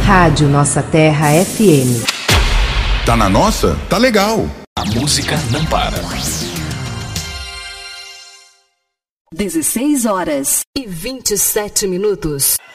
Rádio Nossa Terra FM. Tá na nossa? Tá legal. A música não para. 16 horas e 27 minutos.